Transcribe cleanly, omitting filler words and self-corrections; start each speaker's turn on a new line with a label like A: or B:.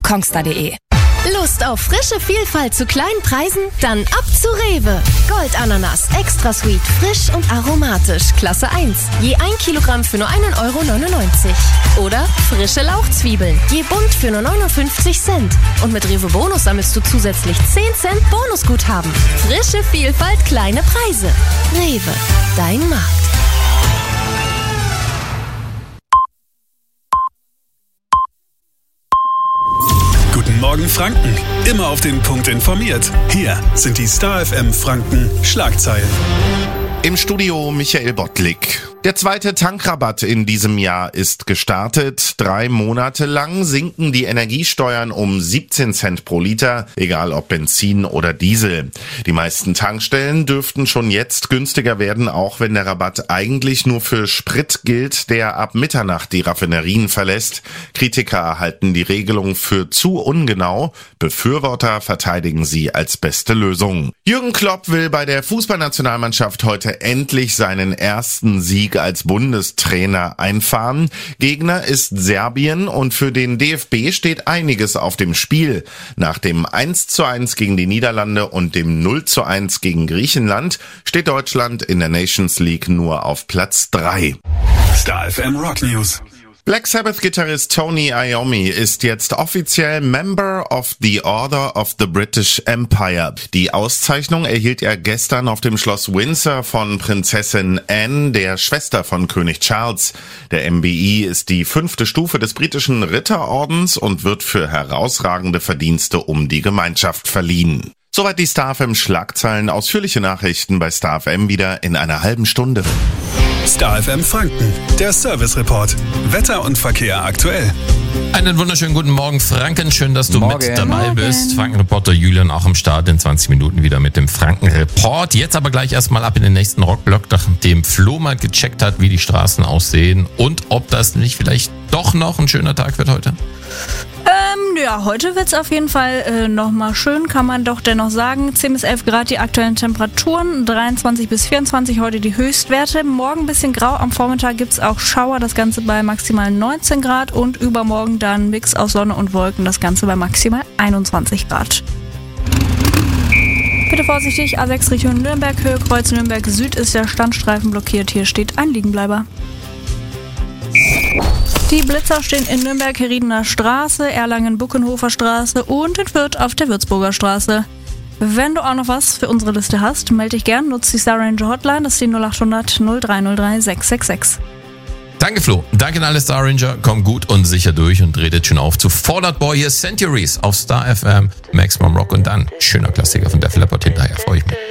A: kongstar.de.
B: Lust auf frische Vielfalt zu kleinen Preisen? Dann ab zu Rewe. Goldananas, extra sweet, frisch und aromatisch, Klasse 1. Je 1 Kilogramm für nur 1,99 €. Oder frische Lauchzwiebeln, je bunt für nur 59 Cent. Und mit Rewe Bonus sammelst du zusätzlich 10 Cent Bonusguthaben. Frische Vielfalt, kleine Preise. Rewe, dein Markt.
C: Guten Morgen Franken, immer auf den Punkt informiert. Hier sind die Star FM Franken Schlagzeilen.
D: Im Studio Michael Bottlik. Der zweite Tankrabatt in diesem Jahr ist gestartet. 3 Monate lang sinken die Energiesteuern um 17 Cent pro Liter, egal ob Benzin oder Diesel. Die meisten Tankstellen dürften schon jetzt günstiger werden, auch wenn der Rabatt eigentlich nur für Sprit gilt, der ab Mitternacht die Raffinerien verlässt. Kritiker halten die Regelung für zu ungenau. Befürworter verteidigen sie als beste Lösung. Jürgen Klopp will bei der Fußballnationalmannschaft heute endlich seinen ersten Sieg als Bundestrainer einfahren. Gegner ist Serbien und für den DFB steht einiges auf dem Spiel. Nach dem 1:1 gegen die Niederlande und dem 0:1 gegen Griechenland steht Deutschland in der Nations League nur auf Platz 3.
C: Star FM Rock News.
D: Black Sabbath-Gitarrist Tony Iommi ist jetzt offiziell Member of the Order of the British Empire. Die Auszeichnung erhielt er gestern auf dem Schloss Windsor von Prinzessin Anne, der Schwester von König Charles. Der MBE ist die 5. Stufe des britischen Ritterordens und wird für herausragende Verdienste um die Gemeinschaft verliehen. Soweit die Star FM Schlagzeilen. Ausführliche Nachrichten bei Star FM wieder in einer halben Stunde.
C: Star FM Franken, der Service Report. Wetter und Verkehr aktuell.
E: Einen wunderschönen guten Morgen, Franken. Schön, dass du
F: Morgen.
E: mit dabei bist. Franken-Reporter Julian auch am Start in 20 Minuten wieder mit dem Franken-Report. Jetzt aber gleich erstmal ab in den nächsten Rockblock, nachdem Flo mal gecheckt hat, wie die Straßen aussehen und ob das nicht vielleicht doch noch ein schöner Tag wird heute.
F: Ja, heute wird's auf jeden Fall nochmal schön, kann man doch dennoch sagen. 10 bis 11 Grad die aktuellen Temperaturen, 23 bis 24 heute die Höchstwerte. Morgen ein bisschen grau, am Vormittag gibt's auch Schauer, das Ganze bei maximal 19 Grad und übermorgen dann Mix aus Sonne und Wolken, das Ganze bei maximal 21 Grad. Bitte vorsichtig, A6 Richtung Nürnberg, Höhe Kreuz Nürnberg Süd ist der Standstreifen blockiert, hier steht ein Liegenbleiber. Die Blitzer stehen in Nürnberg, Herriedener Straße, Erlangen-Buckenhofer Straße und in Fürth auf der Würzburger Straße. Wenn du auch noch was für unsere Liste hast, melde dich gern, nutzt die Star Ranger Hotline, das ist die 0800 0303 666.
E: Danke Flo, danke an alle Star Ranger, komm gut und sicher durch und redet schön auf zu Fall Out Boy, hier Centuries auf Star FM, Maximum Rock und dann schöner Klassiker von Def Leppard hinterher, freue ich mich.